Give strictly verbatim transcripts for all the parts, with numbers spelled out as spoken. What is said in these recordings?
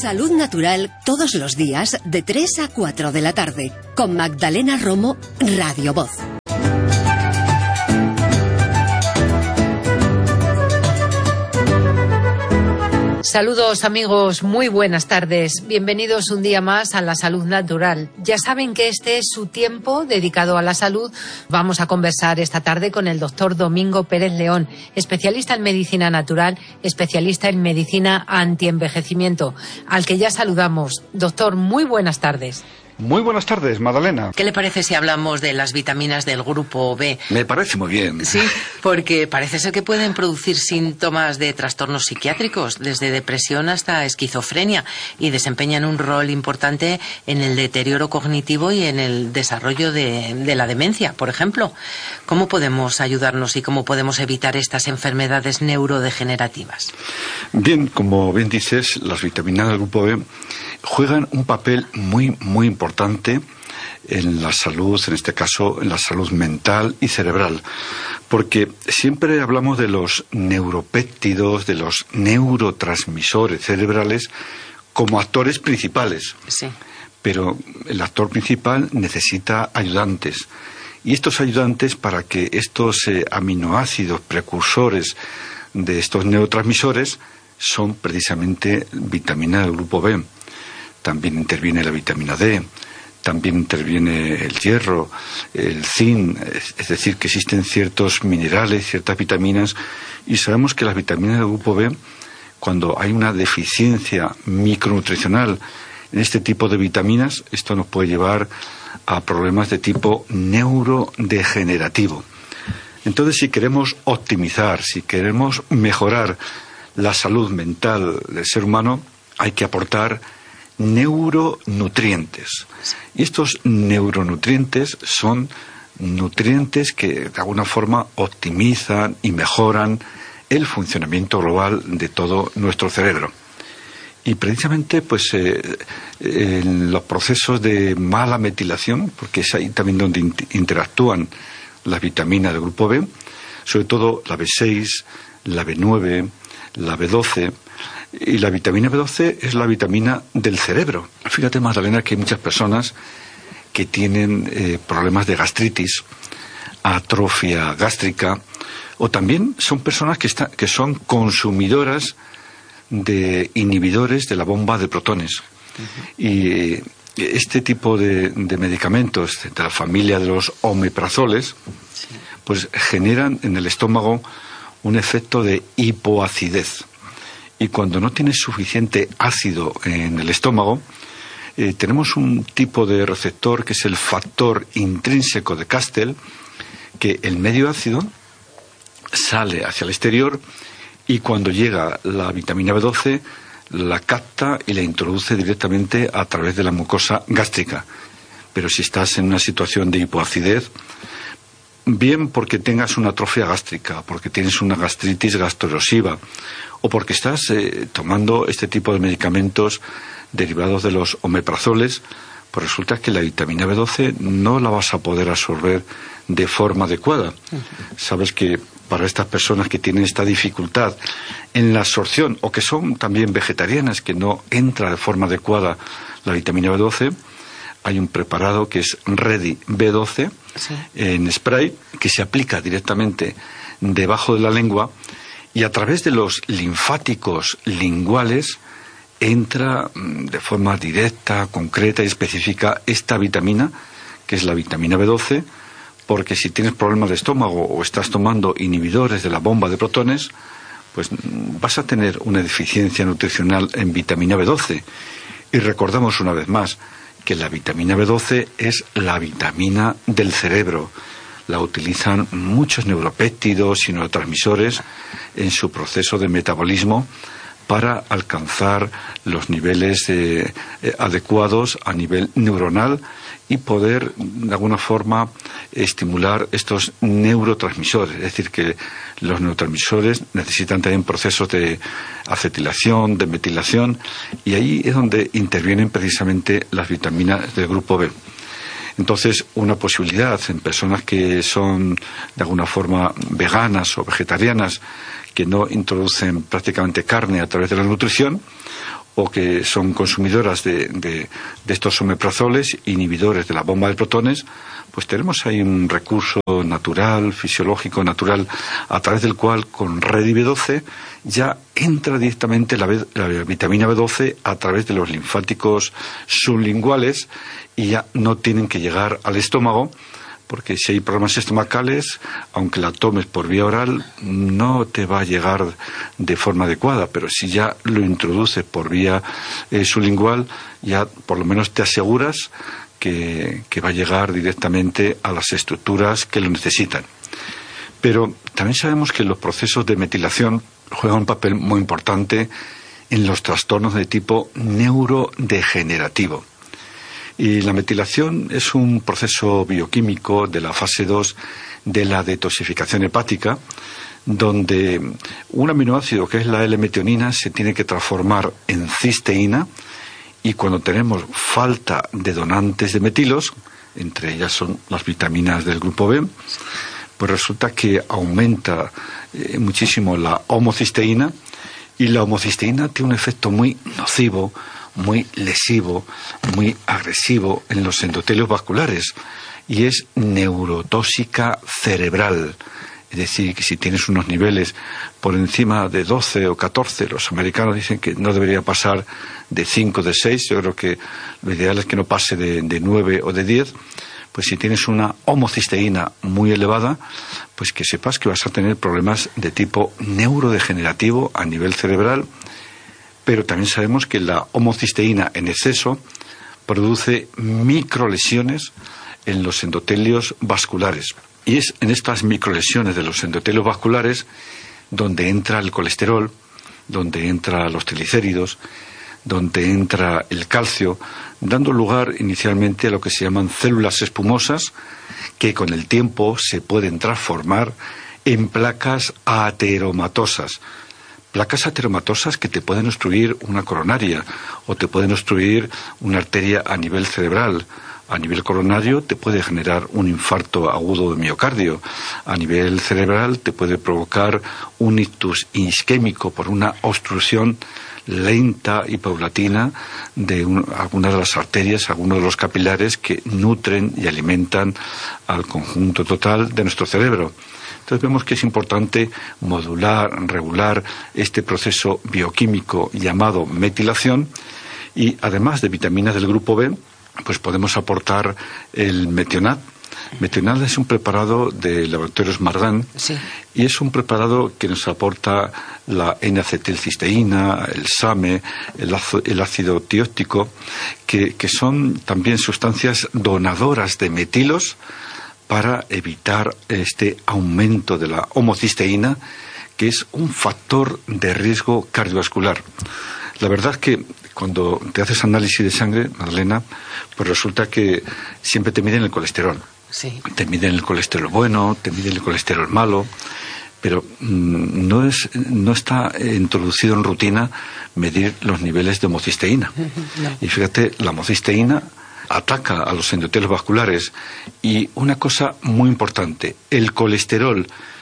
Salud Natural todos los días de tres a cuatro de la tarde con Magdalena Romo, Radio Voz. Saludos amigos, muy buenas tardes. Bienvenidos un día más a La Salud Natural. Ya saben que este es su tiempo dedicado a la salud. Vamos a conversar esta tarde con el doctor Domingo Pérez León, especialista en medicina natural, especialista en medicina antienvejecimiento, al que ya saludamos. Doctor, muy buenas tardes. Muy buenas tardes, Magdalena. ¿Qué le parece si hablamos de las vitaminas del grupo B? Me parece muy bien. Sí, porque parece ser que pueden producir síntomas de trastornos psiquiátricos, desde depresión hasta esquizofrenia, y desempeñan un rol importante en el deterioro cognitivo y en el desarrollo de, de la demencia, por ejemplo. ¿Cómo podemos ayudarnos y cómo podemos evitar estas enfermedades neurodegenerativas? Bien, como bien dices, las vitaminas del grupo B juegan un papel muy, muy importante en la salud, en este caso en la salud mental y cerebral, porque siempre hablamos de los neuropéptidos, de los neurotransmisores cerebrales como actores principales. Sí. Pero el actor principal necesita ayudantes, y estos ayudantes, para que estos eh, aminoácidos precursores de estos neurotransmisores, son precisamente vitaminas del grupo B. También interviene la vitamina D, también interviene el hierro, el zinc, es decir, que existen ciertos minerales, ciertas vitaminas, y sabemos que las vitaminas del grupo B, cuando hay una deficiencia micronutricional en este tipo de vitaminas, esto nos puede llevar a problemas de tipo neurodegenerativo. Entonces, si queremos optimizar, si queremos mejorar la salud mental del ser humano, hay que aportar neuronutrientes. Y estos neuronutrientes son nutrientes que de alguna forma optimizan y mejoran el funcionamiento global de todo nuestro cerebro. Y precisamente pues eh, en los procesos de mala metilación, porque es ahí también donde interactúan las vitaminas del grupo B, sobre todo la B seis, la B nueve, la B doce. Y la vitamina B doce es la vitamina del cerebro. Fíjate, Magdalena, que hay muchas personas que tienen eh, problemas de gastritis, atrofia gástrica, o también son personas que, está, que son consumidoras de inhibidores de la bomba de protones. Uh-huh. Y eh, este tipo de, de medicamentos de la familia de los omeprazoles, sí, pues generan en el estómago un efecto de hipoacidez. Y cuando no tienes suficiente ácido en el estómago, eh, tenemos un tipo de receptor que es el factor intrínseco de Castell, que el medio ácido sale hacia el exterior, y cuando llega la vitamina B doce la capta y la introduce directamente a través de la mucosa gástrica. Pero si estás en una situación de hipoacidez, bien porque tengas una atrofia gástrica, porque tienes una gastritis gastroerosiva, o porque estás eh, tomando este tipo de medicamentos derivados de los omeprazoles, pues resulta que la vitamina B doce no la vas a poder absorber de forma adecuada. Uh-huh. Sabes que para estas personas que tienen esta dificultad en la absorción, o que son también vegetarianas, que no entra de forma adecuada la vitamina B doce, hay un preparado que es Ready B doce, sí, en spray, que se aplica directamente debajo de la lengua, y a través de los linfáticos linguales entra de forma directa, concreta y específica esta vitamina, que es la vitamina B doce, porque si tienes problemas de estómago o estás tomando inhibidores de la bomba de protones, pues vas a tener una deficiencia nutricional en vitamina B doce. Y recordamos una vez más que la vitamina B doce es la vitamina del cerebro. La utilizan muchos neuropéptidos y neurotransmisores en su proceso de metabolismo para alcanzar los niveles eh, eh, adecuados a nivel neuronal y poder, de alguna forma, estimular estos neurotransmisores. Es decir, que los neurotransmisores necesitan también procesos de acetilación, de metilación, y ahí es donde intervienen precisamente las vitaminas del grupo B. Entonces, una posibilidad en personas que son de alguna forma veganas o vegetarianas, que no introducen prácticamente carne a través de la nutrición, o que son consumidoras de, de, de estos omeprazoles, inhibidores de la bomba de protones, pues tenemos ahí un recurso natural, fisiológico, natural, a través del cual con Redi B doce ya entra directamente la, B, la vitamina B doce a través de los linfáticos sublinguales y ya no tienen que llegar al estómago, porque si hay problemas estomacales, aunque la tomes por vía oral, no te va a llegar de forma adecuada, pero si ya lo introduces por vía eh, sublingual, ya por lo menos te aseguras que, que va a llegar directamente a las estructuras que lo necesitan. Pero también sabemos que los procesos de metilación juegan un papel muy importante en los trastornos de tipo neurodegenerativo. Y la metilación es un proceso bioquímico de la fase dos de la detoxificación hepática, donde un aminoácido que es la L-metionina se tiene que transformar en cisteína, y cuando tenemos falta de donantes de metilos, entre ellas son las vitaminas del grupo B, pues resulta que aumenta eh, muchísimo la homocisteína, y la homocisteína tiene un efecto muy nocivo, muy lesivo, muy agresivo en los endotelios vasculares, y es neurotóxica cerebral. Es decir, que si tienes unos niveles por encima de doce o catorce, los americanos dicen que no debería pasar de cinco, de seis, yo creo que lo ideal es que no pase de, de nueve o de diez, pues si tienes una homocisteína muy elevada, pues que sepas que vas a tener problemas de tipo neurodegenerativo a nivel cerebral. Pero también sabemos que la homocisteína en exceso produce microlesiones en los endotelios vasculares. Y es en estas microlesiones de los endotelios vasculares donde entra el colesterol, donde entran los triglicéridos, donde entra el calcio, dando lugar inicialmente a lo que se llaman células espumosas, que con el tiempo se pueden transformar en placas ateromatosas. Placas ateromatosas que te pueden obstruir una coronaria o te pueden obstruir una arteria a nivel cerebral. A nivel coronario te puede generar un infarto agudo de miocardio. A nivel cerebral te puede provocar un ictus isquémico por una obstrucción lenta y paulatina de un, algunas de las arterias, algunos de los capilares que nutren y alimentan al conjunto total de nuestro cerebro. Entonces vemos que es importante modular, regular este proceso bioquímico llamado metilación, y además de vitaminas del grupo B, pues podemos aportar el metionat. Metionat es un preparado de Laboratorios Mardan, sí, y es un preparado que nos aporta la N-acetilcisteína, el SAMe, el, azo, el ácido tióctico, que, que son también sustancias donadoras de metilos para evitar este aumento de la homocisteína, que es un factor de riesgo cardiovascular. La verdad es que cuando te haces análisis de sangre, Magdalena, pues resulta que siempre te miden el colesterol. Sí. Te miden el colesterol bueno, te miden el colesterol malo, pero mmm, no es, no está introducido en rutina medir los niveles de homocisteína. No. Y fíjate, la homocisteína ataca a los endotelios vasculares, y una cosa muy importante, el colesterol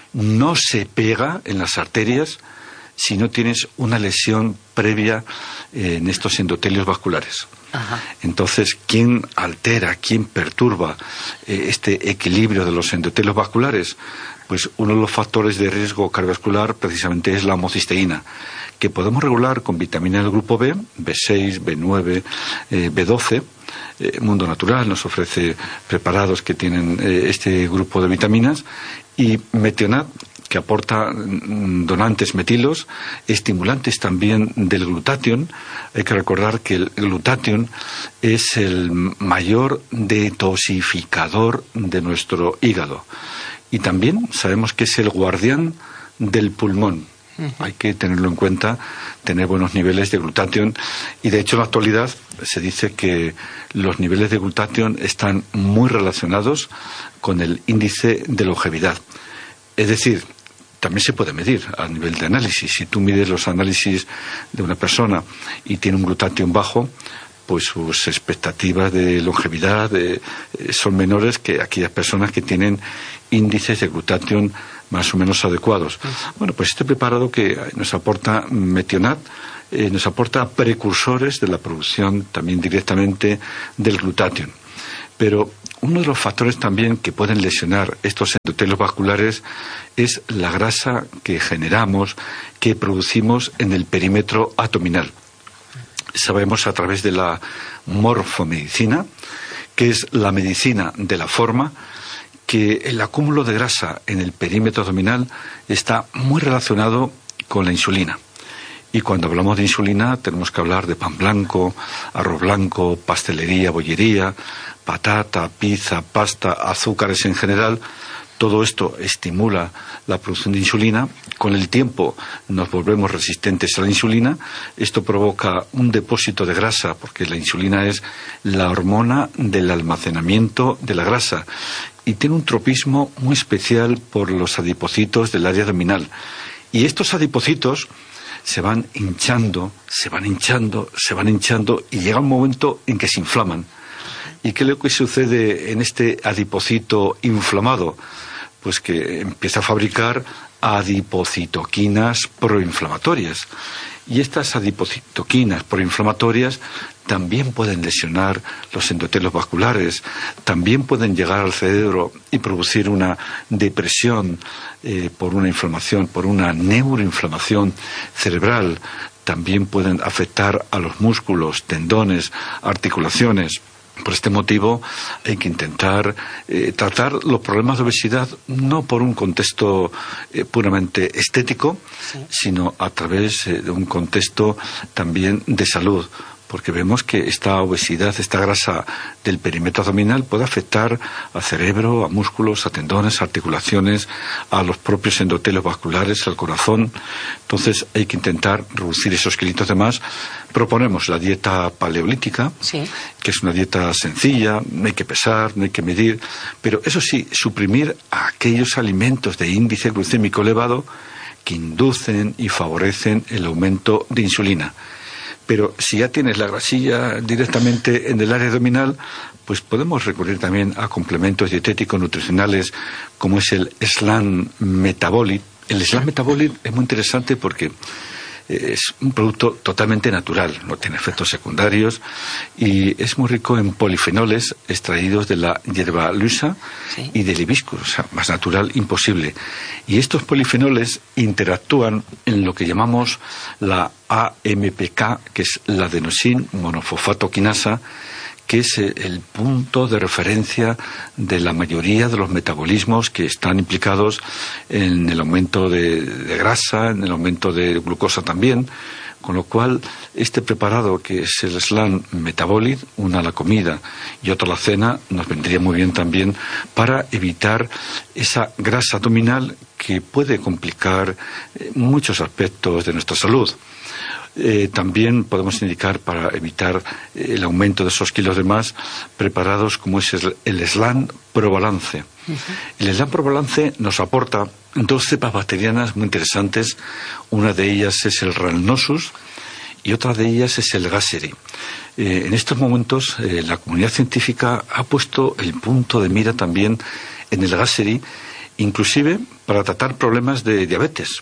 no se pega en las arterias si no tienes una lesión previa eh, en estos endotelios vasculares. Ajá. Entonces, ¿quién altera, quién perturba eh, este equilibrio de los endotelios vasculares? Pues uno de los factores de riesgo cardiovascular precisamente es la homocisteína, que podemos regular con vitaminas del grupo B, B seis, B nueve, eh, B doce. Eh, Mundo Natural nos ofrece preparados que tienen eh, este grupo de vitaminas, y metionat, que aporta donantes metilos, estimulantes también del glutatión. Hay que recordar que el glutatión es el mayor detoxificador de nuestro hígado, y también sabemos que es el guardián del pulmón. Hay que tenerlo en cuenta, tener buenos niveles de glutatión, y de hecho en la actualidad se dice que los niveles de glutatión están muy relacionados con el índice de longevidad. Es decir, también se puede medir a nivel de análisis. Si tú mides los análisis de una persona y tiene un glutatión bajo, pues sus expectativas de longevidad eh, son menores que aquellas personas que tienen índices de glutatión más o menos adecuados. Bueno, pues este preparado que nos aporta metionat eh, nos aporta precursores de la producción también directamente del glutatión. Pero uno de los factores también que pueden lesionar estos endotelios vasculares es la grasa que generamos, que producimos en el perímetro abdominal. Sabemos a través de la morfomedicina, que es la medicina de la forma, que el acúmulo de grasa en el perímetro abdominal está muy relacionado con la insulina. Y cuando hablamos de insulina tenemos que hablar de pan blanco, arroz blanco, pastelería, bollería, patata, pizza, pasta, azúcares en general. Todo esto estimula la producción de insulina. Con el tiempo nos volvemos resistentes a la insulina. Esto provoca un depósito de grasa, porque la insulina es la hormona del almacenamiento de la grasa. Y tiene un tropismo muy especial por los adipocitos del área abdominal. Y estos adipocitos se van hinchando, se van hinchando, se van hinchando y llega un momento en que se inflaman. ¿Y qué es lo que sucede en este adipocito inflamado? Pues que empieza a fabricar adipocitoquinas proinflamatorias. Y estas adipocitoquinas proinflamatorias también pueden lesionar los endotelios vasculares, también pueden llegar al cerebro y producir una depresión eh, por una inflamación, por una neuroinflamación cerebral. También pueden afectar a los músculos, tendones, articulaciones. Por este motivo hay que intentar eh, tratar los problemas de obesidad no por un contexto eh, puramente estético, sí, sino a través eh, de un contexto también de salud. Porque vemos que esta obesidad, esta grasa del perímetro abdominal puede afectar al cerebro, a músculos, a tendones, a articulaciones, a los propios endotelios vasculares, al corazón. Entonces hay que intentar reducir esos kilitos de más. Proponemos la dieta paleolítica, sí, que es una dieta sencilla, no hay que pesar, no hay que medir, pero eso sí, suprimir a aquellos alimentos de índice glucémico elevado que inducen y favorecen el aumento de insulina. Pero si ya tienes la grasilla directamente en el área abdominal, pues podemos recurrir también a complementos dietéticos nutricionales como es el Slan Metabolic. El Slan Metabolic es muy interesante porque es un producto totalmente natural, no tiene efectos secundarios y es muy rico en polifenoles extraídos de la hierba luisa, ¿sí?, y del hibiscus, o sea, más natural imposible. Y estos polifenoles interactúan en lo que llamamos la A M P K, que es la adenosin monofosfato quinasa, que es el punto de referencia de la mayoría de los metabolismos que están implicados en el aumento de, de grasa, en el aumento de glucosa también, con lo cual este preparado que es el Slan Metabolic, una a la comida y otra a la cena, nos vendría muy bien también para evitar esa grasa abdominal que puede complicar muchos aspectos de nuestra salud. Eh, también podemos indicar para evitar eh, el aumento de esos kilos de más preparados como es el, el Slan Probalance. Uh-huh. El Slan Probalance nos aporta dos cepas bacterianas muy interesantes. Una de ellas es el Rhamnosus y otra de ellas es el Gasseri. Eh, en estos momentos eh, la comunidad científica ha puesto el punto de mira también en el Gasseri, inclusive para tratar problemas de diabetes,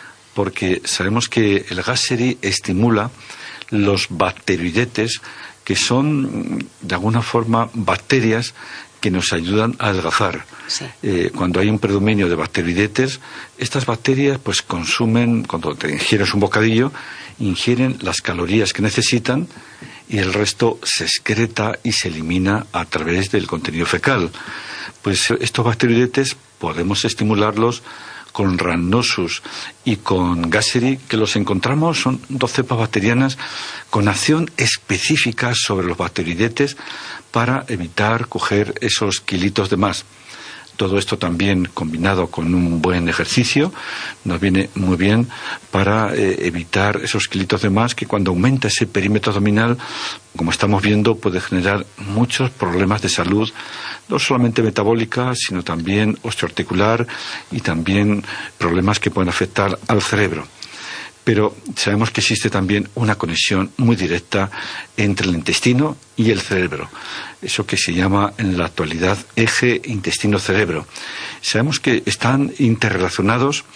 porque sabemos que el Gasseri estimula los bacteroidetes, que son de alguna forma bacterias que nos ayudan a adelgazar. Sí. Eh, cuando hay un predominio de bacteroidetes, estas bacterias pues consumen, cuando te ingieres un bocadillo, ingieren las calorías que necesitan y el resto se excreta y se elimina a través del contenido fecal. Pues estos bacteroidetes podemos estimularlos con Rhamnosus y con Gasseri, que los encontramos, son dos cepas bacterianas con acción específica sobre los bacteroidetes para evitar coger esos kilitos de más. Todo esto también combinado con un buen ejercicio nos viene muy bien para eh, evitar esos kilitos de más que cuando aumenta ese perímetro abdominal, como estamos viendo, puede generar muchos problemas de salud, no solamente metabólica, sino también osteoarticular y también problemas que pueden afectar al cerebro. Pero sabemos que existe también una conexión muy directa entre el intestino y el cerebro. Eso que se llama en la actualidad eje intestino-cerebro. Sabemos que están interrelacionados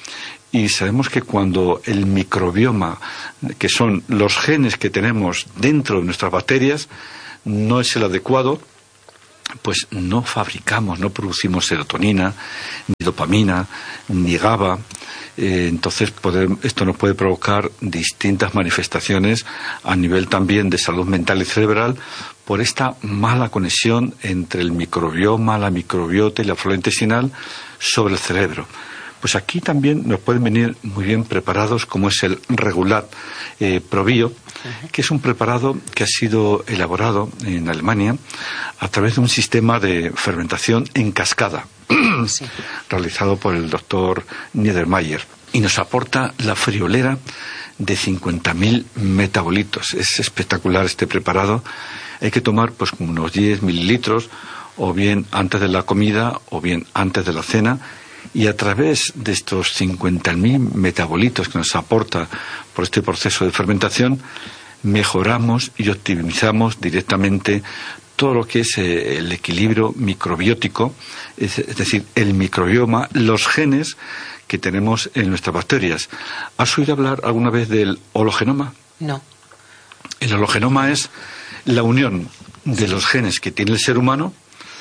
y sabemos que cuando el microbioma, que son los genes que tenemos dentro de nuestras bacterias, no es el adecuado, pues no fabricamos, no producimos serotonina, ni dopamina, ni GABA. Eh, entonces podemos, esto nos puede provocar distintas manifestaciones a nivel también de salud mental y cerebral por esta mala conexión entre el microbioma, la microbiota y la flora intestinal sobre el cerebro. Pues aquí también nos pueden venir muy bien preparados, como es el Regulat eh, ProBio, que es un preparado que ha sido elaborado en Alemania a través de un sistema de fermentación en cascada, sí. realizado por el doctor Niedermayer, y nos aporta la friolera de cincuenta mil metabolitos. Es espectacular este preparado. Hay que tomar pues unos diez mililitros, o bien antes de la comida, o bien antes de la cena, y a través de estos cincuenta mil metabolitos que nos aporta por este proceso de fermentación, mejoramos y optimizamos directamente todo lo que es eh, el equilibrio microbiótico, es, es decir, el microbioma, los genes que tenemos en nuestras bacterias. ¿Has oído hablar alguna vez del hologenoma? No. El hologenoma es la unión de los genes que tiene el ser humano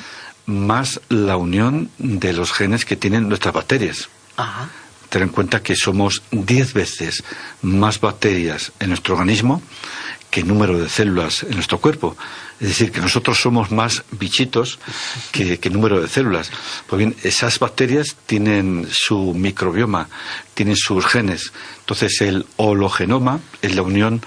más la unión de los genes que tienen nuestras bacterias. Ajá. Ten en cuenta que somos diez veces más bacterias en nuestro organismo que número de células en nuestro cuerpo. Es decir, que nosotros somos más bichitos que, que número de células. Pues bien, esas bacterias tienen su microbioma, tienen sus genes. Entonces, el hologenoma es la unión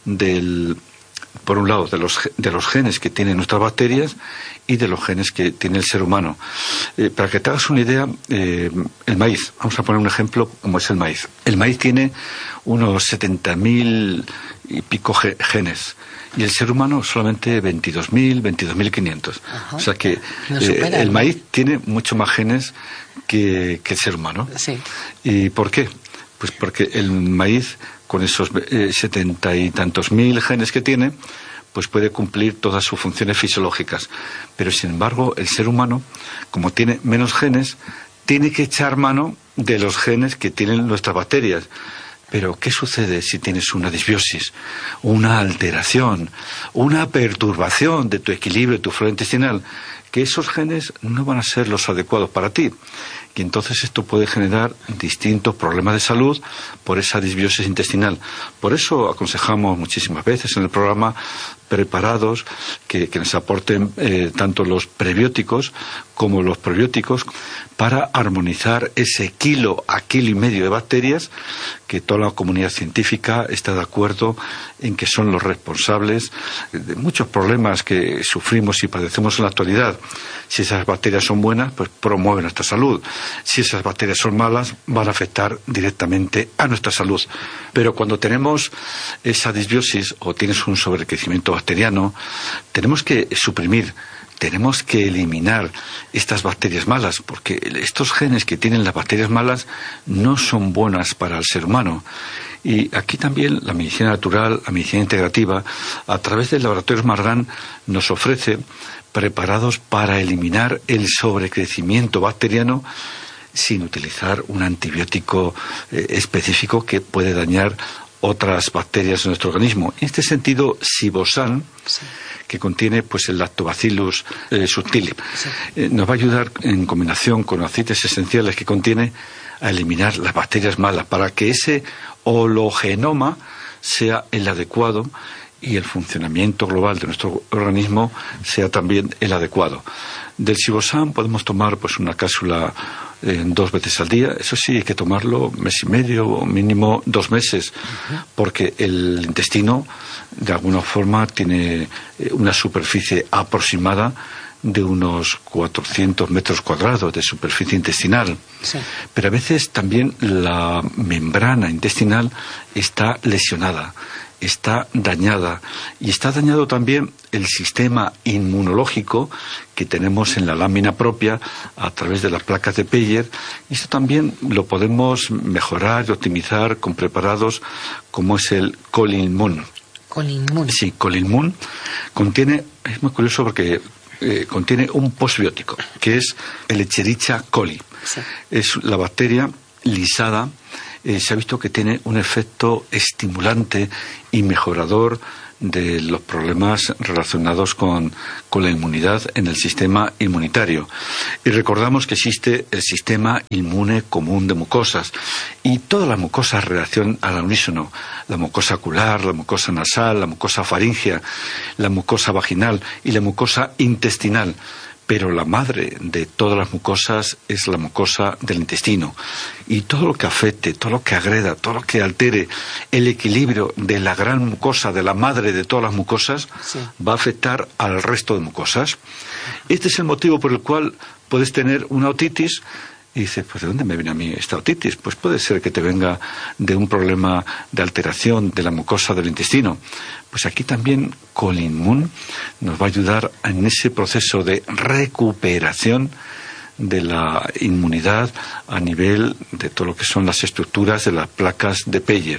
del, por un lado, de los, de los genes que tienen nuestras bacterias y de los genes que tiene el ser humano. Eh, para que te hagas una idea, eh, el maíz, vamos a poner un ejemplo como es el maíz. El maíz tiene unos setenta mil y pico genes, y el ser humano solamente veintidós mil, veintidós mil quinientos. O sea que eh, el maíz tiene mucho más genes que, que el ser humano. Sí. ¿Y por qué? Pues porque el maíz, con esos eh, setenta y tantos mil genes que tiene, pues puede cumplir todas sus funciones fisiológicas. Pero, sin embargo, el ser humano, como tiene menos genes, tiene que echar mano de los genes que tienen nuestras bacterias. Pero, ¿qué sucede si tienes una disbiosis, una alteración, una perturbación de tu equilibrio, de tu flora intestinal? Que esos genes no van a ser los adecuados para ti. Y entonces esto puede generar distintos problemas de salud por esa disbiosis intestinal. Por eso aconsejamos muchísimas veces en el programa preparados que, que nos aporten eh, tanto los prebióticos como los probióticos para armonizar ese kilo a kilo y medio de bacterias que toda la comunidad científica está de acuerdo en que son los responsables de muchos problemas que sufrimos y padecemos en la actualidad. Si esas bacterias son buenas, pues promueven nuestra salud. Si esas bacterias son malas, van a afectar directamente a nuestra salud. Pero cuando tenemos esa disbiosis o tienes un sobrecrecimiento bacteriano, tenemos que suprimir, tenemos que eliminar estas bacterias malas, porque estos genes que tienen las bacterias malas no son buenas para el ser humano. Y aquí también la medicina natural, la medicina integrativa, a través del laboratorio Margan, nos ofrece preparados para eliminar el sobrecrecimiento bacteriano sin utilizar un antibiótico eh, específico que puede dañar otras bacterias en nuestro organismo. En este sentido, Sibosan, sí, que contiene pues el Lactobacillus eh, subtilis, sí, eh, nos va a ayudar en combinación con aceites esenciales que contiene a eliminar las bacterias malas para que ese hologenoma sea el adecuado y el funcionamiento global de nuestro organismo sea también el adecuado. Del Sibosan podemos tomar pues una cápsula eh, dos veces al día. Eso sí, hay que tomarlo mes y medio o mínimo dos meses, uh-huh, porque el intestino de alguna forma tiene eh, una superficie aproximada de unos cuatrocientos metros cuadrados de superficie intestinal. Sí. Pero a veces también la membrana intestinal está lesionada, está dañada, y está dañado también el sistema inmunológico que tenemos en la lámina propia a través de las placas de Peyer, y esto también lo podemos mejorar y optimizar con preparados como es el Colinmun. Colinmun. Sí, Colinmun contiene, es muy curioso porque eh, contiene un posbiótico, que es el Escherichia coli. Sí. Es la bacteria lisada eh, se ha visto que tiene un efecto estimulante y mejorador de los problemas relacionados con, con la inmunidad en el sistema inmunitario. Y recordamos que existe el sistema inmune común de mucosas, y todas las mucosas reaccionan al unísono: la mucosa ocular, la mucosa nasal, la mucosa faríngea, la mucosa vaginal y la mucosa intestinal. Pero la madre de todas las mucosas es la mucosa del intestino. Y todo lo que afecte, todo lo que agreda, todo lo que altere el equilibrio de la gran mucosa, de la madre de todas las mucosas, sí, va a afectar al resto de mucosas. Este es el motivo por el cual puedes tener una otitis. Y dices, pues ¿de dónde me viene a mí esta otitis? Pues puede ser que te venga de un problema de alteración de la mucosa del intestino. Pues aquí también Colinmun nos va a ayudar en ese proceso de recuperación de la inmunidad a nivel de todo lo que son las estructuras de las placas de Peyer.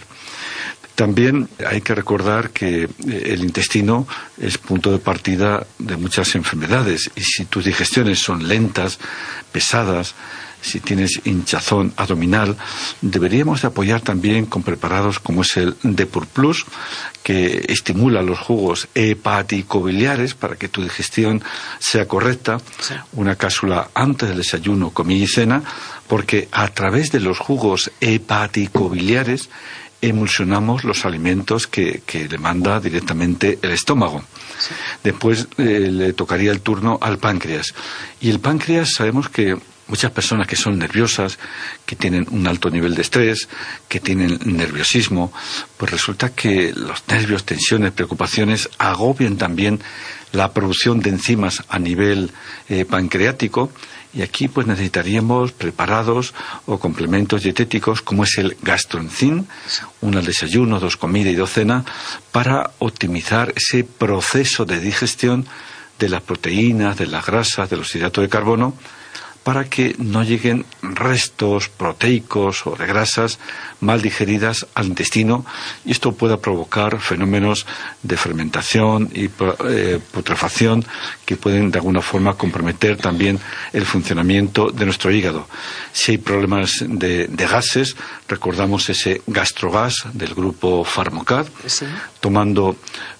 También hay que recordar que el intestino es punto de partida de muchas enfermedades, y si tus digestiones son lentas, pesadas, si tienes hinchazón abdominal, deberíamos de apoyar también con preparados como es el Depur Plus, que estimula los jugos hepaticobiliares para que tu digestión sea correcta. Sí. Una cápsula antes del desayuno, comida y cena, porque a través de los jugos hepaticobiliares emulsionamos los alimentos que, que demanda directamente el estómago. Sí. Después eh, le tocaría el turno al páncreas. Y el páncreas, sabemos que muchas personas que son nerviosas, que tienen un alto nivel de estrés, que tienen nerviosismo, pues resulta que los nervios, tensiones, preocupaciones agobian también la producción de enzimas a nivel eh, pancreático. Y aquí pues necesitaríamos preparados o complementos dietéticos como es el gastroenzim, uno al desayuno, dos comida y dos cena, para optimizar ese proceso de digestión de las proteínas, de las grasas, de los hidratos de carbono, para que no lleguen restos proteicos o de grasas mal digeridas al intestino, y esto pueda provocar fenómenos de fermentación y eh, putrefacción que pueden de alguna forma comprometer también el funcionamiento de nuestro hígado. Si hay problemas de, de gases, recordamos ese gastrogas del grupo Pharmacad, sí, tomando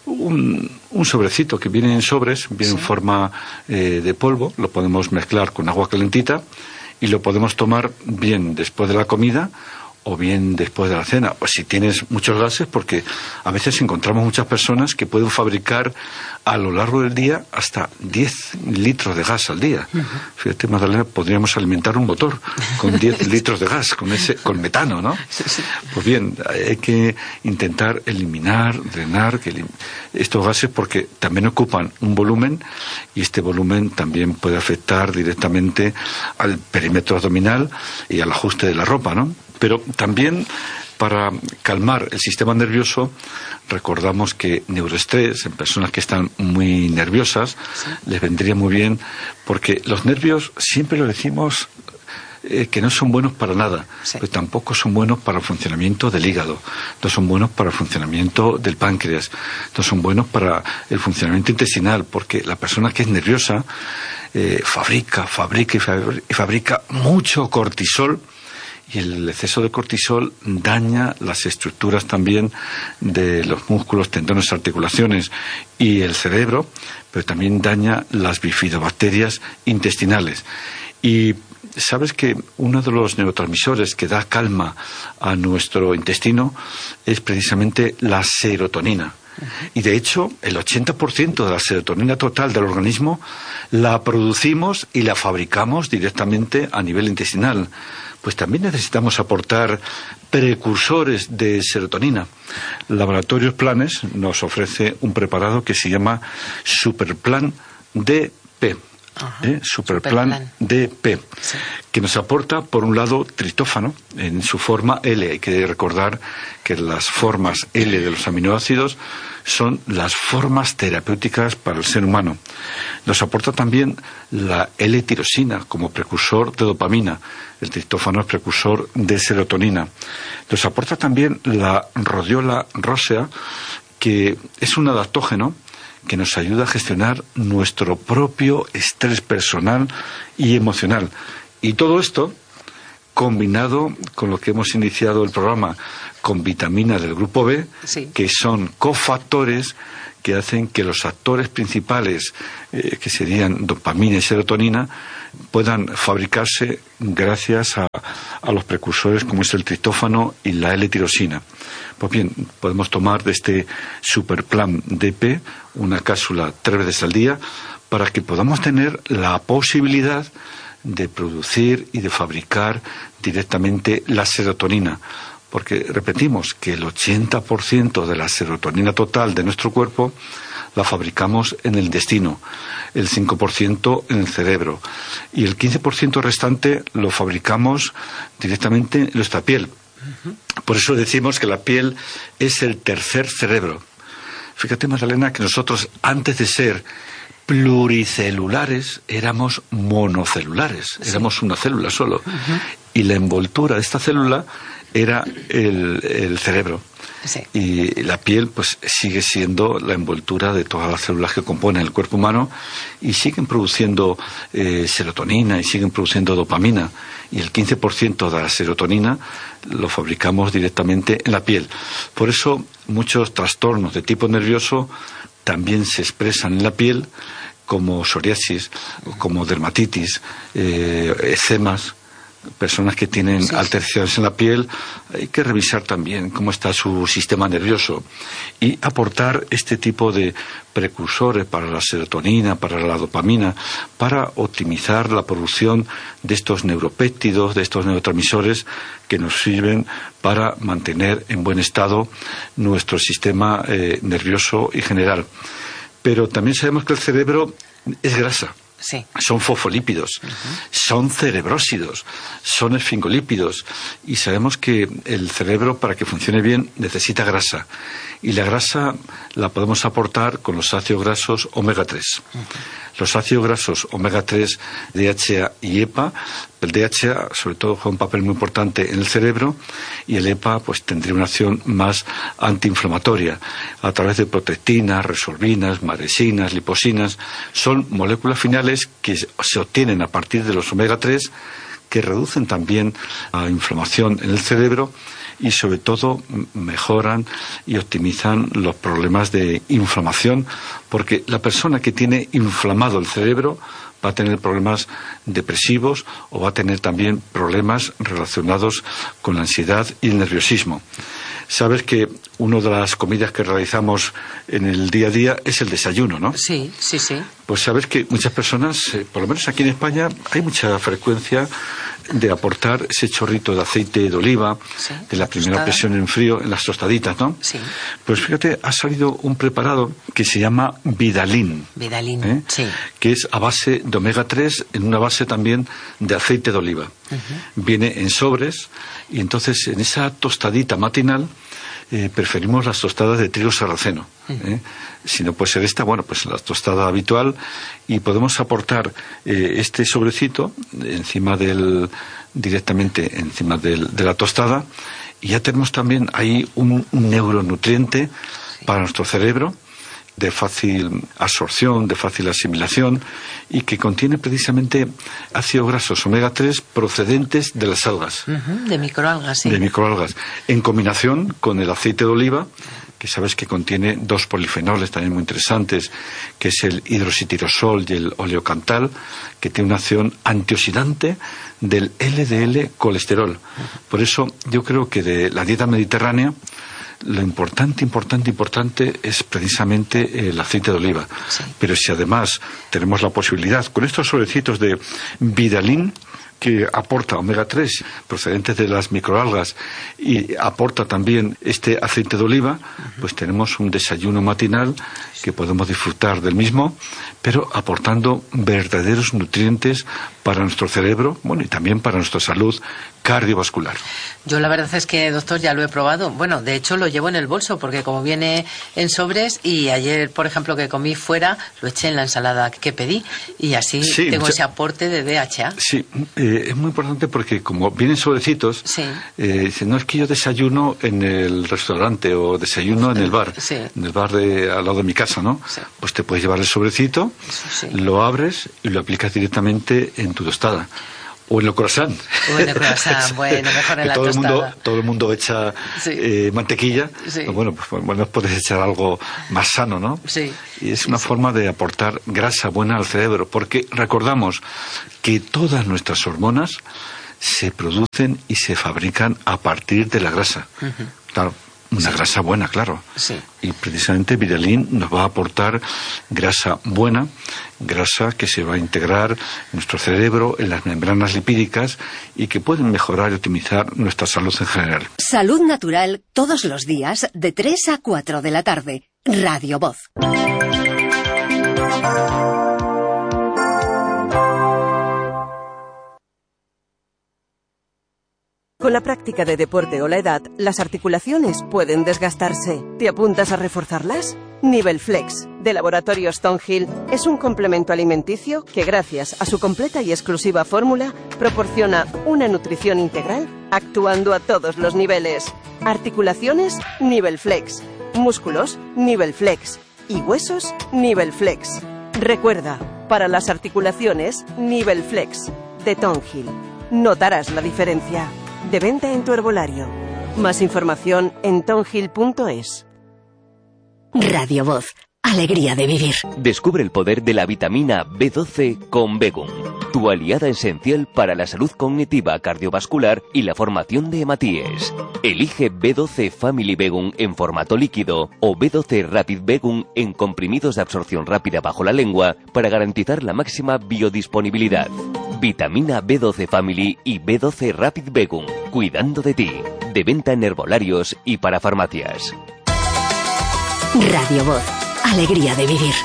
Un, un sobrecito que viene en sobres, viene sí, en forma eh, de polvo, lo podemos mezclar con agua calentita y lo podemos tomar bien después de la comida o bien después de la cena, o si tienes muchos gases, porque a veces encontramos muchas personas que pueden fabricar a lo largo del día hasta diez litros de gas al día. Uh-huh. Fíjate, Magdalena, podríamos alimentar un motor con diez litros de gas, con ese, con metano, ¿no? Sí, sí. Pues bien, hay que intentar eliminar, drenar que elim- estos gases, porque también ocupan un volumen, y este volumen también puede afectar directamente al perímetro abdominal y al ajuste de la ropa, ¿no? Pero también para calmar el sistema nervioso, recordamos que neuroestrés en personas que están muy nerviosas, sí, les vendría muy bien, porque los nervios siempre lo decimos eh, que no son buenos para nada, sí, pero tampoco son buenos para el funcionamiento del hígado, no son buenos para el funcionamiento del páncreas, no son buenos para el funcionamiento intestinal, porque la persona que es nerviosa eh, fabrica, fabrica y fabrica, y fabrica mucho cortisol. Y el exceso de cortisol daña las estructuras también de los músculos, tendones, articulaciones y el cerebro, pero también daña las bifidobacterias intestinales. Y sabes que uno de los neurotransmisores que da calma a nuestro intestino es precisamente la serotonina. Y de hecho, el ochenta por ciento de la serotonina total del organismo la producimos y la fabricamos directamente a nivel intestinal. Pues también necesitamos aportar precursores de serotonina. Laboratorios Planes nos ofrece un preparado que se llama Superplan D P. ¿Eh? Superplan, Superplan D P, sí, que nos aporta, por un lado, triptófano en su forma L. Hay que recordar que las formas L de los aminoácidos son las formas terapéuticas para el ser humano. Nos aporta también la L-tirosina como precursor de dopamina. El triptófano es precursor de serotonina. Nos aporta también la rhodiola rosea, que es un adaptógeno que nos ayuda a gestionar nuestro propio estrés personal y emocional. Y todo esto combinado con lo que hemos iniciado el programa, con vitaminas del grupo B, sí. que son cofactores que hacen que los actores principales, eh, que serían dopamina y serotonina, puedan fabricarse gracias a, a los precursores como es el triptófano y la L-tirosina. Pues bien, podemos tomar de este Superplan D P una cápsula tres veces al día para que podamos tener la posibilidad de producir y de fabricar directamente la serotonina. Porque repetimos que el ochenta por ciento de la serotonina total de nuestro cuerpo la fabricamos en el intestino, el cinco por ciento en el cerebro y el quince por ciento restante lo fabricamos directamente en nuestra piel. Por eso decimos que la piel es el tercer cerebro. Fíjate, Magdalena, que nosotros antes de ser pluricelulares éramos monocelulares, sí. éramos una célula solo. Uh-huh. Y la envoltura de esta célula era el, el cerebro. Sí. Y la piel pues sigue siendo la envoltura de todas las células que componen el cuerpo humano y siguen produciendo eh, serotonina y siguen produciendo dopamina, y el quince por ciento de la serotonina lo fabricamos directamente en la piel. Por eso muchos trastornos de tipo nervioso también se expresan en la piel, como psoriasis, como dermatitis, eh, eczemas. Personas que tienen sí, alteraciones en la piel, hay que revisar también cómo está su sistema nervioso y aportar este tipo de precursores para la serotonina, para la dopamina, para optimizar la producción de estos neuropéptidos, de estos neurotransmisores que nos sirven para mantener en buen estado nuestro sistema eh, nervioso y general. Pero también sabemos que el cerebro es grasa. Sí. Son fosfolípidos, uh-huh. son cerebrósidos, son esfingolípidos, y sabemos que el cerebro, para que funcione bien, necesita grasa, y la grasa la podemos aportar con los ácidos grasos omega tres. Uh-huh. Los ácidos grasos omega tres, D H A y E P A, el D H A sobre todo juega un papel muy importante en el cerebro, y el E P A pues tendría una acción más antiinflamatoria a través de protectinas, resorbinas, maresinas, liposinas. Son moléculas finales que se obtienen a partir de los omega tres, que reducen también la inflamación en el cerebro y sobre todo mejoran y optimizan los problemas de inflamación, porque la persona que tiene inflamado el cerebro va a tener problemas depresivos o va a tener también problemas relacionados con la ansiedad y el nerviosismo. Sabes que una de las comidas que realizamos en el día a día es el desayuno, ¿no? Sí, sí, sí. Pues sabes que muchas personas, eh, por lo menos aquí en España, hay mucha frecuencia de aportar ese chorrito de aceite de oliva, sí, de la primera tostada. Presión en frío, en las tostaditas, ¿no? Sí. Pues fíjate, ha salido un preparado que se llama Vidalin. Vidalin, ¿eh? sí. Que es a base de omega tres, en una base también de aceite de oliva. Uh-huh. Viene en sobres, y entonces en esa tostadita matinal eh, preferimos las tostadas de trigo sarraceno. ¿eh? Si no puede ser esta, bueno, pues la tostada habitual, y podemos aportar eh, este sobrecito encima del, directamente encima del, de la tostada, y ya tenemos también ahí un, un neuronutriente sí. para nuestro cerebro, de fácil absorción, de fácil asimilación, y que contiene precisamente ácidos grasos omega tres procedentes de las algas. Uh-huh, de microalgas, sí. De microalgas, en combinación con el aceite de oliva, que sabes que contiene dos polifenoles también muy interesantes, que es el hidroxitirosol y el oleocantal, que tiene una acción antioxidante del L D L colesterol. Por eso yo creo que de la dieta mediterránea lo importante, importante, importante es precisamente el aceite de oliva. Sí. Pero si además tenemos la posibilidad, con estos sobrecitos de Vidalin, que aporta omega tres procedentes de las microalgas y aporta también este aceite de oliva, uh-huh. pues tenemos un desayuno matinal que podemos disfrutar del mismo, pero aportando verdaderos nutrientes para nuestro cerebro, bueno, y también para nuestra salud cardiovascular. Yo la verdad es que, doctor, ya lo he probado. Bueno, de hecho lo llevo en el bolso porque como viene en sobres, y ayer, por ejemplo, que comí fuera, lo eché en la ensalada que pedí, y así sí, tengo ese aporte de D H A. Sí, eh, es muy importante porque como vienen sobrecitos, sí. eh, no es que yo desayuno en el restaurante o desayuno en el bar, sí. en el bar de, al lado de mi casa, ¿no? Sí. Pues te puedes llevar el sobrecito, sí. lo abres y lo aplicas directamente en tu tostada. O en el croissant. O en el croissant, bueno, mejor en la todo tostada. El mundo, todo el mundo echa sí. eh, mantequilla. Sí. Bueno, pues bueno, puedes echar algo más sano, ¿no? Sí. Y es una sí. forma de aportar grasa buena al cerebro, porque recordamos que todas nuestras hormonas se producen y se fabrican a partir de la grasa. Uh-huh. Claro. Una sí. grasa buena, claro. Sí. Y precisamente Viralin nos va a aportar grasa buena, grasa que se va a integrar en nuestro cerebro, en las membranas lipídicas y que pueden mejorar y optimizar nuestra salud en general. Salud Natural todos los días de tres a cuatro de la tarde. Radio Voz. Con la práctica de deporte o la edad, las articulaciones pueden desgastarse. ¿Te apuntas a reforzarlas? Nivelflex, de Laboratorios Thornhill, es un complemento alimenticio que, gracias a su completa y exclusiva fórmula, proporciona una nutrición integral actuando a todos los niveles. Articulaciones, Nivelflex. Músculos, Nivelflex. Y huesos, Nivelflex. Recuerda, para las articulaciones, Nivelflex, de Thornhill. Notarás la diferencia. De venta en tu herbolario. Más información en thornhill punto es. Radio Voz. Alegría de vivir. Descubre el poder de la vitamina B doce con Begum, tu aliada esencial para la salud cognitiva, cardiovascular y la formación de hematíes. Elige B doce Family Begum en formato líquido o B doce Rapid Begum en comprimidos de absorción rápida bajo la lengua para garantizar la máxima biodisponibilidad. Vitamina B doce Family y B doce Rapid Begum, cuidando de ti. De venta en herbolarios y para farmacias. Radio Voz. Alegría de vivir.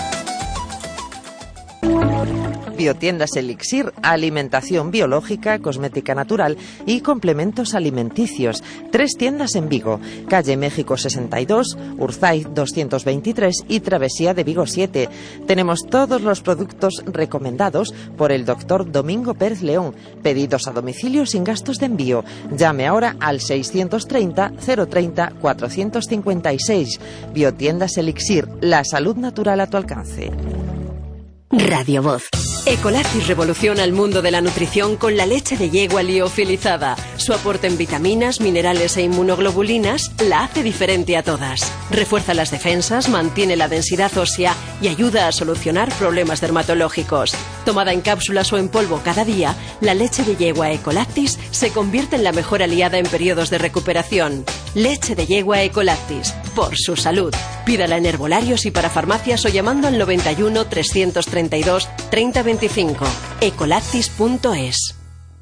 Biotiendas Elixir, alimentación biológica, cosmética natural y complementos alimenticios. Tres tiendas en Vigo, calle México sesenta y dos, Urzaiz doscientos veintitrés y Travesía de Vigo siete. Tenemos todos los productos recomendados por el doctor Domingo Pérez León. Pedidos a domicilio sin gastos de envío. Llame ahora al seiscientos treinta, cero treinta, cuatrocientos cincuenta y seis. Biotiendas Elixir, la salud natural a tu alcance. Radio Voz. Ecolactis revoluciona el mundo de la nutrición con la leche de yegua liofilizada. Su aporte en vitaminas, minerales e inmunoglobulinas la hace diferente a todas. Refuerza las defensas, mantiene la densidad ósea y ayuda a solucionar problemas dermatológicos. Tomada en cápsulas o en polvo cada día, la leche de yegua Ecolactis se convierte en la mejor aliada en periodos de recuperación. Leche de yegua Ecolactis, por su salud. Pídala en herbolarios y para farmacias o llamando al noventa y uno, trescientos treinta y dos, treinta veinticinco. ecolactis punto es.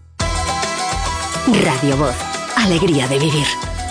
Radio Voz. Alegría de vivir.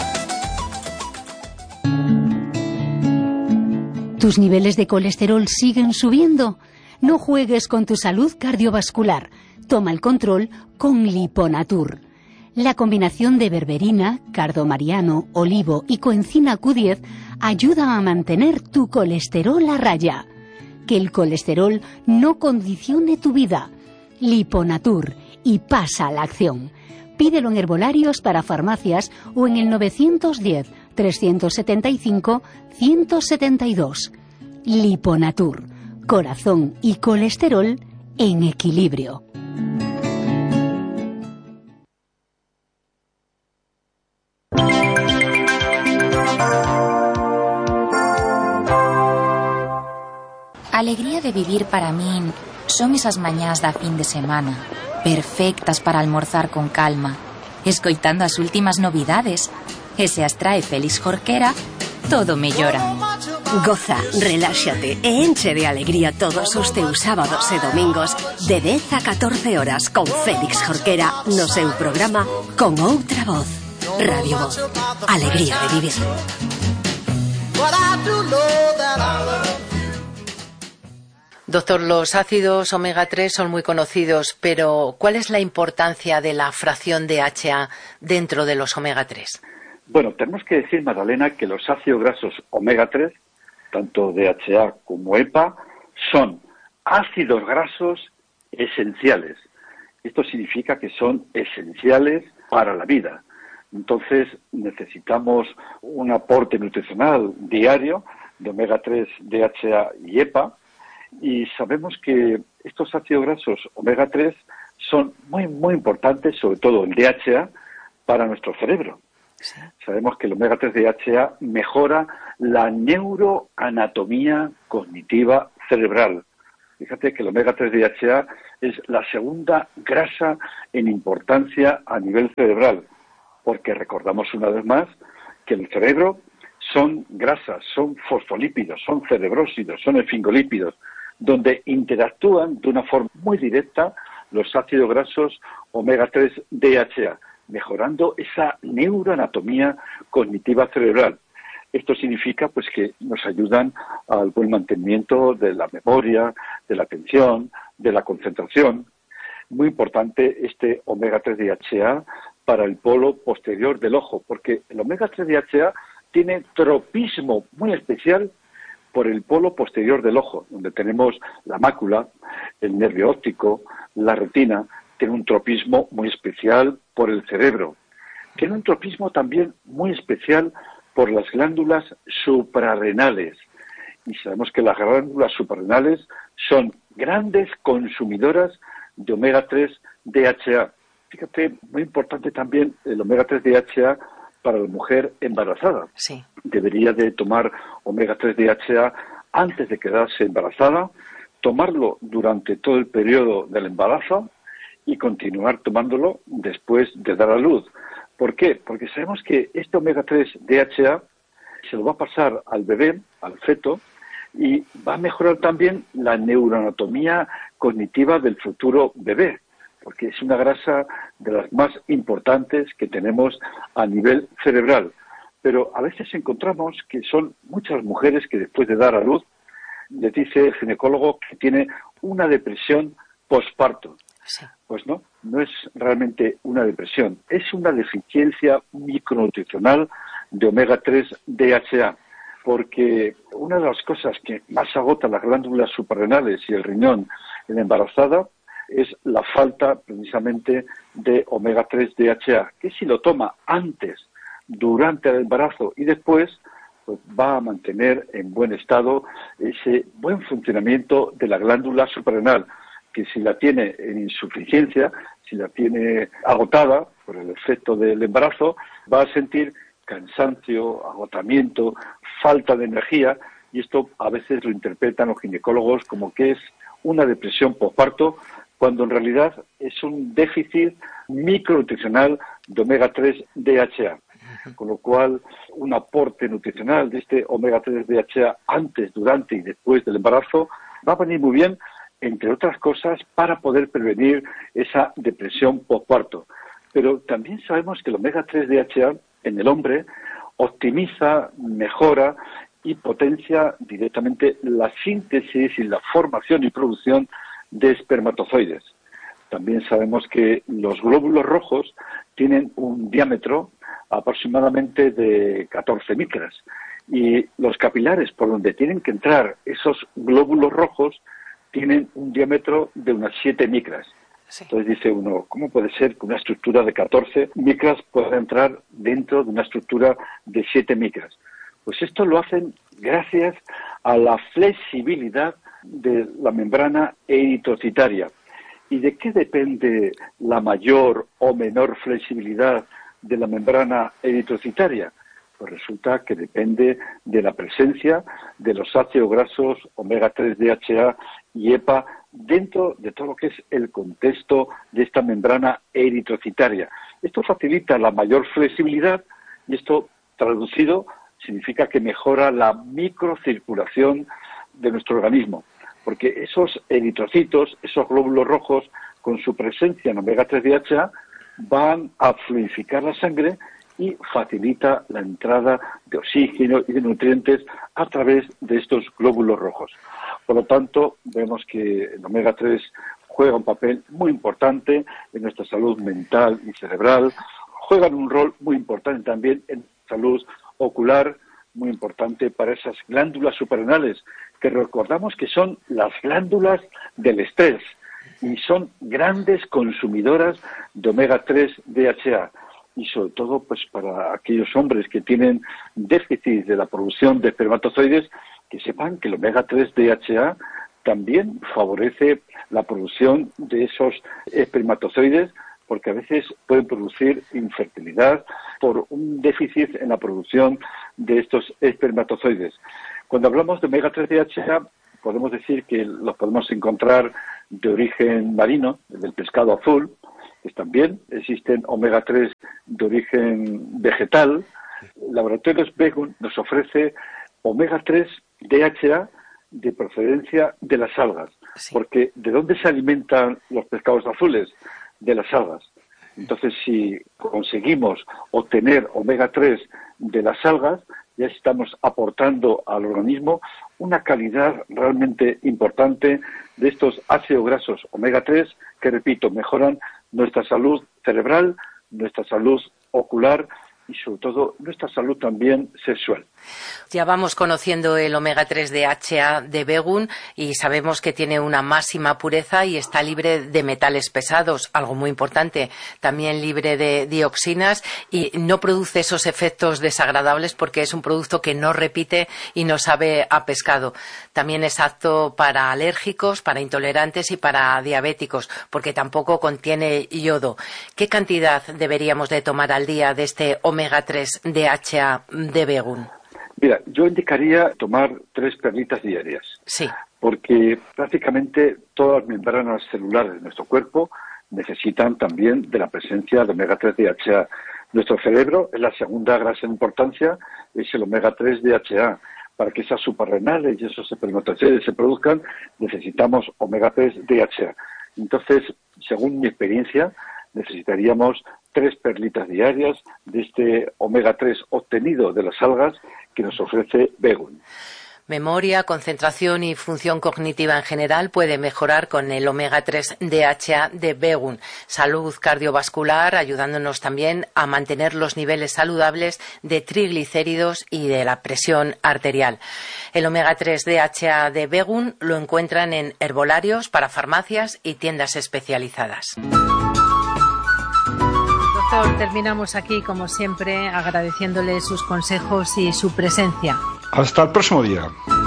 ¿Tus niveles de colesterol siguen subiendo? No juegues con tu salud cardiovascular. Toma el control con Liponatur. La combinación de berberina, cardomariano, olivo y coenzima Q diez ayuda a mantener tu colesterol a raya. Que el colesterol no condicione tu vida. Liponatur, y pasa a la acción. Pídelo en herbolarios para farmacias o en el novecientos diez, trescientos setenta y cinco, ciento setenta y dos. Liponatur, corazón y colesterol en equilibrio. Alegría de vivir para min son esas mañás da fin de semana, perfectas para almorzar con calma, escoitando as últimas novidades, e se as trae Félix Jorquera, todo mellora. Goza, reláxate e enche de alegría todos os teus sábados e domingos de dez a catorce horas con Félix Jorquera no seu programa Con Outra Voz. Radio Voz. Alegría de vivir. Doctor, los ácidos omega tres son muy conocidos, pero ¿cuál es la importancia de la fracción de D H A dentro de los omega tres? Bueno, tenemos que decir, Magdalena, que los ácidos grasos omega tres, tanto D H A como E P A, son ácidos grasos esenciales. Esto significa que son esenciales para la vida. Entonces, necesitamos un aporte nutricional diario de omega tres, D H A y E P A, y sabemos que estos ácidos grasos omega tres son muy, muy importantes, sobre todo el D H A, para nuestro cerebro. Sí. Sabemos que el omega tres D H A mejora la neuroanatomía cognitiva cerebral. Fíjate que el omega tres D H A es la segunda grasa en importancia a nivel cerebral, porque recordamos una vez más que el cerebro son grasas, son fosfolípidos, son cerebrósidos, son esfingolípidos, donde interactúan de una forma muy directa los ácidos grasos omega tres D H A, mejorando esa neuroanatomía cognitiva cerebral. Esto significa pues que nos ayudan al buen mantenimiento de la memoria, de la atención, de la concentración. Muy importante este omega tres D H A para el polo posterior del ojo, porque el omega tres D H A tiene tropismo muy especial por el polo posterior del ojo, donde tenemos la mácula, el nervio óptico, la retina. Tiene un tropismo muy especial por el cerebro. Tiene un tropismo también muy especial por las glándulas suprarrenales. Y sabemos que las glándulas suprarrenales son grandes consumidoras de omega tres D H A. Fíjate, muy importante también el omega tres D H A para la mujer embarazada. Sí. Debería de tomar omega tres D H A antes de quedarse embarazada, tomarlo durante todo el periodo del embarazo y continuar tomándolo después de dar a luz. ¿Por qué? Porque sabemos que este omega tres D H A se lo va a pasar al bebé, al feto, y va a mejorar también la neuroanatomía cognitiva del futuro bebé, porque es una grasa de las más importantes que tenemos a nivel cerebral. Pero a veces encontramos que son muchas mujeres que después de dar a luz, le dice el ginecólogo que tiene una depresión posparto. Sí. Pues no, no es realmente una depresión, es una deficiencia micronutricional de omega tres D H A, porque una de las cosas que más agota las glándulas suprarrenales y el riñón en la embarazada es la falta precisamente de omega tres D H A, que si lo toma antes, durante el embarazo y después, pues va a mantener en buen estado ese buen funcionamiento de la glándula suprarrenal, que si la tiene en insuficiencia, si la tiene agotada por el efecto del embarazo, va a sentir cansancio, agotamiento, falta de energía, y esto a veces lo interpretan los ginecólogos como que es una depresión posparto, cuando en realidad es un déficit micronutricional de omega tres D H A. Con lo cual, un aporte nutricional de este omega tres D H A antes, durante y después del embarazo va a venir muy bien, entre otras cosas, para poder prevenir esa depresión posparto. Pero también sabemos que el omega tres D H A en el hombre optimiza, mejora y potencia directamente la síntesis y la formación y producción de espermatozoides. También sabemos que los glóbulos rojos tienen un diámetro aproximadamente de catorce micras y los capilares por donde tienen que entrar esos glóbulos rojos tienen un diámetro de unas siete micras. Sí. Entonces dice uno, ¿cómo puede ser que una estructura de catorce micras pueda entrar dentro de una estructura de siete micras? Pues esto lo hacen gracias a la flexibilidad de la membrana eritrocitaria. ¿Y de qué depende la mayor o menor flexibilidad de la membrana eritrocitaria? Pues resulta que depende de la presencia de los ácidos grasos omega tres D H A y EPA dentro de todo lo que es el contexto de esta membrana eritrocitaria. Esto facilita la mayor flexibilidad y esto, traducido, significa que mejora la microcirculación de nuestro organismo, porque esos eritrocitos, esos glóbulos rojos, con su presencia en omega tres D H A, van a fluidificar la sangre y facilita la entrada de oxígeno y de nutrientes a través de estos glóbulos rojos. Por lo tanto, vemos que el omega tres juega un papel muy importante en nuestra salud mental y cerebral, juegan un rol muy importante también en salud ocular, muy importante para esas glándulas suprarrenales, que recordamos que son las glándulas del estrés y son grandes consumidoras de omega tres D H A. Y sobre todo pues para aquellos hombres que tienen déficit de la producción de espermatozoides, que sepan que el omega tres D H A también favorece la producción de esos espermatozoides, porque a veces pueden producir infertilidad por un déficit en la producción de estos espermatozoides. Cuando hablamos de omega tres D H A, podemos decir que los podemos encontrar de origen marino, del pescado azul, pues también existen omega tres de origen vegetal. Laboratorios Begun nos ofrece omega tres D H A de procedencia de las algas, sí. Porque ¿de dónde se alimentan los pescados azules? De las algas. Entonces, si conseguimos obtener omega tres de las algas, ya estamos aportando al organismo una calidad realmente importante de estos ácidos grasos omega tres que, repito, mejoran nuestra salud cerebral, nuestra salud ocular y sobre todo nuestra salud también sexual. Ya vamos conociendo el omega tres D H A de Begun y sabemos que tiene una máxima pureza y está libre de metales pesados, algo muy importante, también libre de dioxinas y no produce esos efectos desagradables porque es un producto que no repite y no sabe a pescado. También es apto para alérgicos, para intolerantes y para diabéticos, porque tampoco contiene yodo. ¿Qué cantidad deberíamos de tomar al día de este omega tres D H A de Begun? Mira, yo indicaría tomar tres perlitas diarias. Sí. Porque prácticamente todas las membranas celulares de nuestro cuerpo necesitan también de la presencia de omega tres D H A. Nuestro cerebro es la segunda grasa en importancia, es el omega tres D H A. Para que esas suprarrenales y esos espermatozoides se produzcan, necesitamos omega tres D H A. Entonces, según mi experiencia, necesitaríamos tres perlitas diarias de este omega tres obtenido de las algas que nos ofrece Begun. Memoria, concentración y función cognitiva en general puede mejorar con el omega tres D H A de Begun. Salud cardiovascular, ayudándonos también a mantener los niveles saludables de triglicéridos y de la presión arterial. El omega tres D H A de Begun lo encuentran en herbolarios, para farmacias y tiendas especializadas. Doctor, terminamos aquí, como siempre, agradeciéndole sus consejos y su presencia. Hasta el próximo día.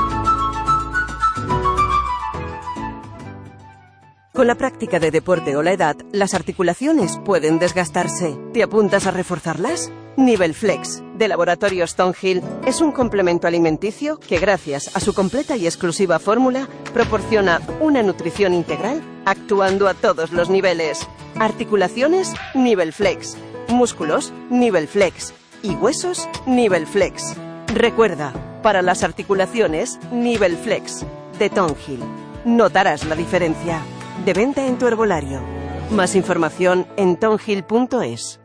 Con la práctica de deporte o la edad, las articulaciones pueden desgastarse. ¿Te apuntas a reforzarlas? Nivel Flex, de Laboratorio Stonehill, es un complemento alimenticio que, gracias a su completa y exclusiva fórmula, proporciona una nutrición integral actuando a todos los niveles. Articulaciones, Nivel Flex. Músculos, Nivel Flex. Y huesos, Nivel Flex. Recuerda, para las articulaciones, Nivel Flex, de Stonehill. Notarás la diferencia. De venta en tu herbolario. Más información en stonehill punto es.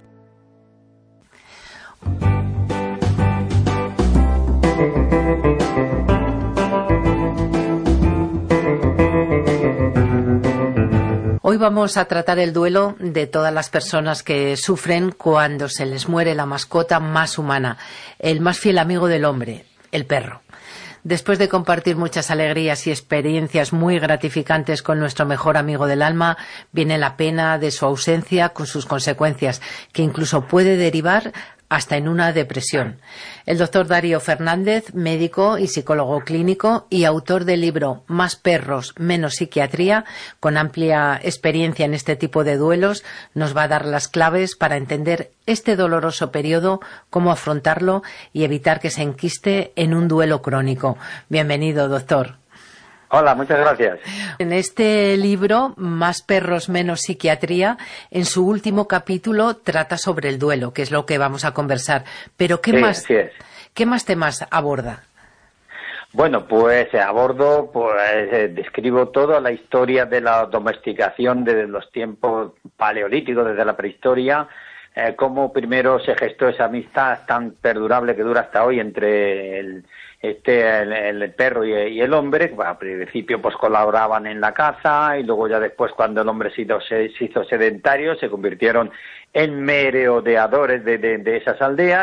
Hoy vamos a tratar el duelo de todas las personas que sufren cuando se les muere la mascota más humana, el más fiel amigo del hombre, el perro. Después de compartir muchas alegrías y experiencias muy gratificantes con nuestro mejor amigo del alma, viene la pena de su ausencia con sus consecuencias, que incluso puede derivar hasta en una depresión. El doctor Darío Fernández, médico y psicólogo clínico y autor del libro Más perros, menos psiquiatría, con amplia experiencia en este tipo de duelos, nos va a dar las claves para entender este doloroso periodo, cómo afrontarlo y evitar que se enquiste en un duelo crónico. Bienvenido, doctor. Hola, muchas gracias. En este libro, Más perros, menos psiquiatría, en su último capítulo trata sobre el duelo, que es lo que vamos a conversar. Pero ¿qué, sí, más, así es. ¿qué más temas aborda? Bueno, pues abordo, pues eh, describo toda la historia de la domesticación desde los tiempos paleolíticos, desde la prehistoria, eh, cómo primero se gestó esa amistad tan perdurable que dura hasta hoy entre el este el, el perro y, y el hombre. Bueno, al principio pues colaboraban en la caza y luego ya después, cuando el hombre se hizo, se, se hizo sedentario, se convirtieron en merodeadores de, de, de esas aldeas,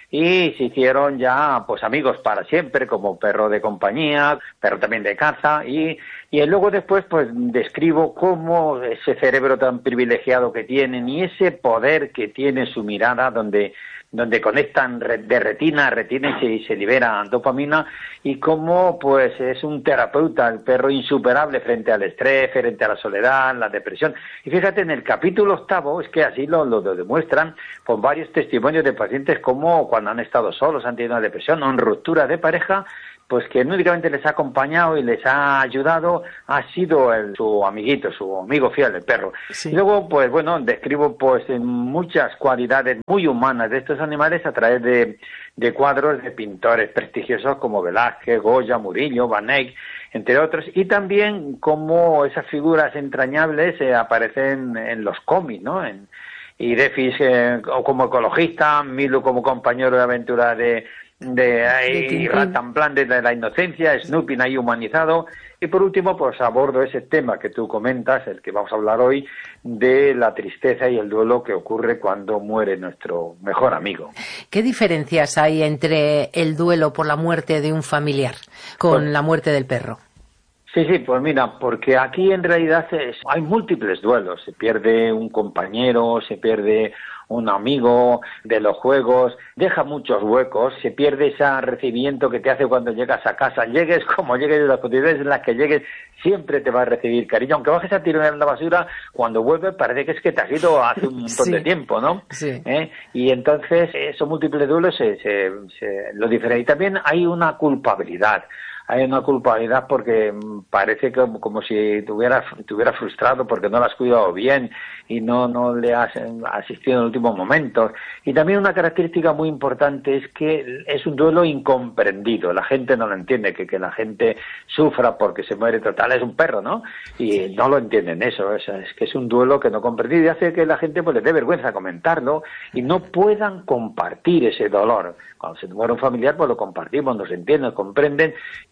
y se hicieron ya pues amigos para siempre, como perro de compañía, perro también de caza, y, y luego después pues describo cómo ese cerebro tan privilegiado que tienen y ese poder que tiene su mirada, donde donde conectan de retina a retina y se, y se libera dopamina, y cómo pues es un terapeuta, el perro insuperable frente al estrés, frente a la soledad, la depresión. Y fíjate, en el capítulo octavo, es que así lo, lo, lo demuestran, con varios testimonios de pacientes como cuando han estado solos, han tenido una depresión o en ruptura de pareja, pues que no únicamente les ha acompañado y les ha ayudado, ha sido el, su amiguito, su amigo fiel, el perro. Sí. Y luego, pues bueno, describo pues muchas cualidades muy humanas de estos animales a través de, de cuadros de pintores prestigiosos como Velázquez, Goya, Murillo, Van Eyck, entre otros, y también cómo esas figuras entrañables eh, aparecen en los cómics, ¿no? En, y Defis eh, como ecologista, Milo como compañero de aventura de de ahí Ratamblan de la inocencia, Snoopy ahí humanizado, y por último pues abordo ese tema que tú comentas, el que vamos a hablar hoy, de la tristeza y el duelo que ocurre cuando muere nuestro mejor amigo. ¿Qué diferencias hay entre el duelo por la muerte de un familiar con pues, la muerte del perro? Sí, sí, pues mira, porque aquí en realidad es, hay múltiples duelos, se pierde un compañero, se pierde un amigo de los juegos, deja muchos huecos, se pierde ese recibimiento que te hace cuando llegas a casa, llegues como llegues, de las condiciones en las que llegues, siempre te va a recibir cariño, aunque bajes a tirar en la basura, cuando vuelves parece que es que te has ido hace un montón sí. de tiempo, ¿no? Sí. ¿Eh? Y entonces esos múltiples duelos se, se, se lo diferencian. Y también hay una culpabilidad. Hay una culpabilidad porque parece que como si te hubiera, te hubiera frustrado porque no la has cuidado bien y no, no le has asistido en el último momento. Y también una característica muy importante es que es un duelo incomprendido. La gente no lo entiende, que, que la gente sufra porque se muere total. Es un perro, ¿no? Y no lo entienden eso. Es, es que es un duelo que no comprendido y hace que la gente pues le dé vergüenza comentarlo y no puedan compartir ese dolor. Cuando se muere un familiar, pues lo compartimos, nos entienden, comprenden,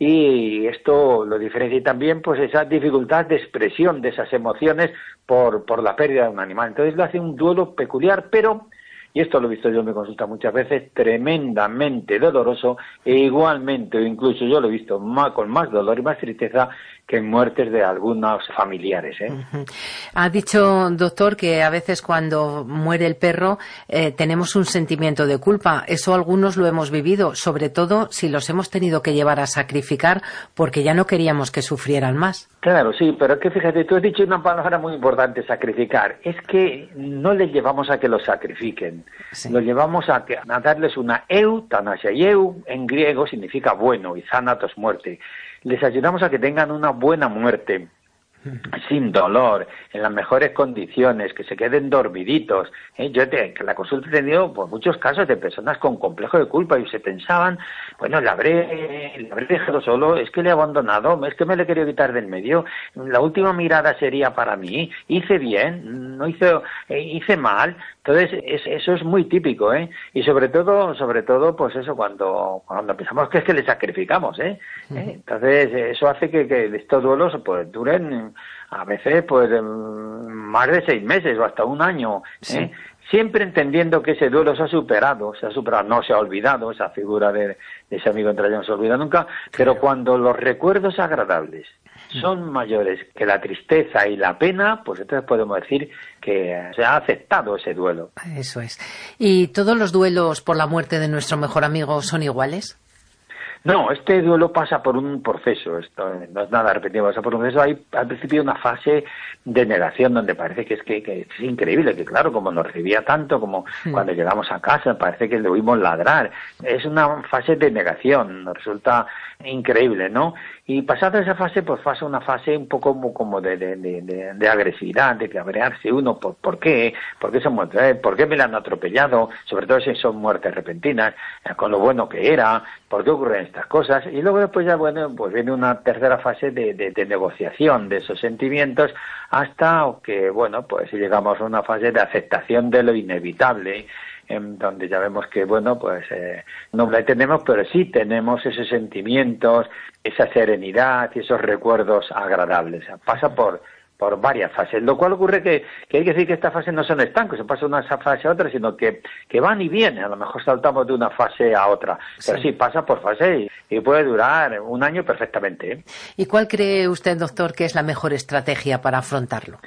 y esto lo diferencia también pues esa dificultad de expresión de esas emociones por, por la pérdida de un animal. Entonces lo hace un duelo peculiar, pero, y esto lo he visto yo en mi consulta muchas veces, tremendamente doloroso, e igualmente, o incluso yo lo he visto más, con más dolor y más tristeza que en muertes de algunos familiares. ¿eh? Uh-huh. Ha dicho, doctor, que a veces cuando muere el perro eh, tenemos un sentimiento de culpa. Eso algunos lo hemos vivido, sobre todo si los hemos tenido que llevar a sacrificar porque ya no queríamos que sufrieran más. Claro, sí, pero es que fíjate, tú has dicho una palabra muy importante, sacrificar. Es que no les llevamos a que los sacrifiquen, sí. los llevamos a, que, a darles una eutanasia. Y eu en griego significa bueno y thanatos muerte. Les ayudamos a que tengan una buena muerte, sin dolor, en las mejores condiciones, que se queden dormiditos. ¿eh? Yo te, que la consulta he tenido pues, muchos casos de personas con complejo de culpa y se pensaban, bueno, le habré, le habré dejado solo, es que le he abandonado, es que me le he querido quitar del medio, la última mirada sería para mí, hice bien, no hice, eh, hice mal. Entonces, es, eso es muy típico, ¿eh? Y sobre todo, sobre todo, pues eso, cuando, cuando pensamos que es que le sacrificamos, ¿eh? Uh-huh. ¿Eh? Entonces, eso hace que, que estos duelos, pues, duren a veces, pues, más de seis meses o hasta un año, ¿eh? Sí. Siempre entendiendo que ese duelo se ha superado, se ha superado, no se ha olvidado, esa figura de, de ese amigo entrañable no se olvida nunca, pero cuando los recuerdos agradables son mayores que la tristeza y la pena, pues entonces podemos decir que se ha aceptado ese duelo. Eso es. ¿Y todos los duelos por la muerte de nuestro mejor amigo son iguales? No, este duelo pasa por un proceso, esto no es nada repetido, pasa por un proceso. Hay al principio una fase de negación donde parece que es que, que es increíble, que claro, como nos recibía tanto, como sí. cuando llegamos a casa, parece que le oímos ladrar. Es una fase de negación, nos resulta increíble, ¿no? Y pasada esa fase, pues pasa una fase un poco como, como de, de, de, de agresividad, de cabrearse uno, ¿por, por qué? ¿Por qué, son muertes? ¿Por qué me la han atropellado? Sobre todo si son muertes repentinas, con lo bueno que era, ¿por qué ocurren estas cosas? Y luego después ya, bueno, pues viene una tercera fase de, de, de negociación de esos sentimientos hasta que, bueno, pues llegamos a una fase de aceptación de lo inevitable, en donde ya vemos que, bueno, pues eh, no la tenemos, pero sí tenemos esos sentimientos, esa serenidad y esos recuerdos agradables. O sea, pasa por por varias fases, lo cual ocurre que, que hay que decir que estas fases no son estancos, se pasa de una fase a otra, sino que, que van y vienen, a lo mejor saltamos de una fase a otra, pero sí, sí pasa por fase y, y puede durar un año perfectamente, ¿eh? ¿Y cuál cree usted, doctor, que es la mejor estrategia para afrontarlo?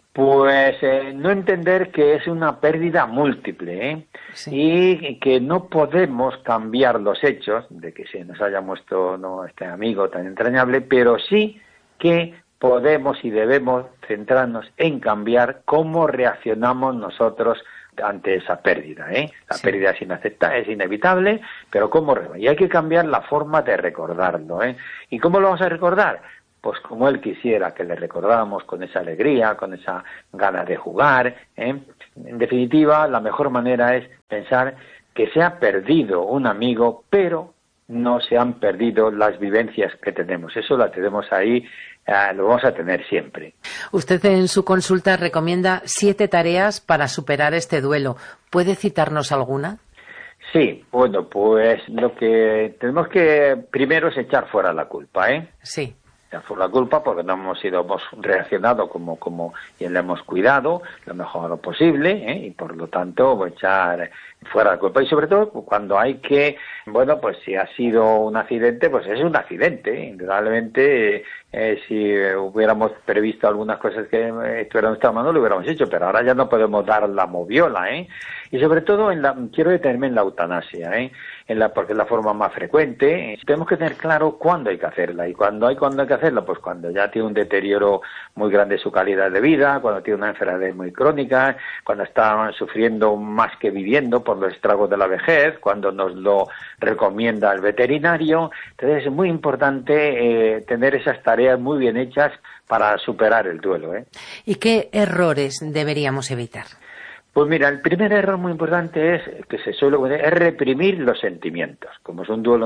Pues eh, no entender que es una pérdida múltiple, ¿eh? Sí. Y que no podemos cambiar los hechos de que se nos haya muerto no, este amigo tan entrañable, pero sí que podemos y debemos centrarnos en cambiar cómo reaccionamos nosotros ante esa pérdida, ¿eh? La sí. pérdida es inaceptable, es inevitable, pero cómo y hay que cambiar la forma de recordarlo, ¿eh? ¿Y cómo lo vamos a recordar? Pues como él quisiera que le recordáramos, con esa alegría, con esa ganas de jugar, ¿eh? En definitiva, la mejor manera es pensar que se ha perdido un amigo, pero no se han perdido las vivencias que tenemos. Eso la tenemos ahí, eh, lo vamos a tener siempre. Usted en su consulta recomienda siete tareas para superar este duelo. ¿Puede citarnos alguna? Sí, bueno, pues lo que tenemos que primero es echar fuera la culpa, ¿eh? Sí. Echar fuera la culpa porque no hemos sido, hemos reaccionado como, como, y le hemos cuidado lo mejor posible, ¿eh? Y por lo tanto, echar fuera la culpa. Y sobre todo cuando hay que, bueno, pues si ha sido un accidente, pues es un accidente, ¿eh? Indudablemente, eh, si hubiéramos previsto algunas cosas que estuvieran en nuestra mano, lo hubiéramos hecho, pero ahora ya no podemos dar la moviola, ¿eh? Y sobre todo, en la, quiero detenerme en la eutanasia, ¿eh? En la, porque es la forma más frecuente. ¿eh? Tenemos que tener claro cuándo hay que hacerla. Y cuándo hay, cuándo hay que hacerla, pues cuando ya tiene un deterioro muy grande de su calidad de vida, cuando tiene una enfermedad muy crónica, cuando está sufriendo más que viviendo por los estragos de la vejez, cuando nos lo recomienda el veterinario. Entonces es muy importante eh, tener esas tareas muy bien hechas para superar el duelo, ¿eh? ¿Y qué errores deberíamos evitar? Pues mira, el primer error muy importante es que se suele es reprimir los sentimientos. Como es un duelo